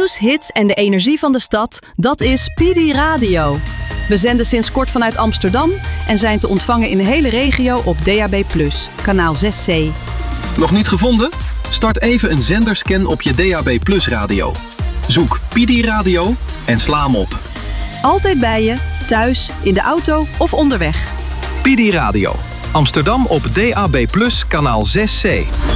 Nieuws, hits en de energie van de stad, dat is PD Radio. We zenden sinds kort vanuit Amsterdam en zijn te ontvangen in de hele regio op DAB+, kanaal 6C. Nog niet gevonden? Start even een zenderscan op je DAB+ radio. Zoek PD Radio en sla hem op. Altijd bij je, thuis, in de auto of onderweg. PD Radio. Amsterdam op DAB+, kanaal 6C.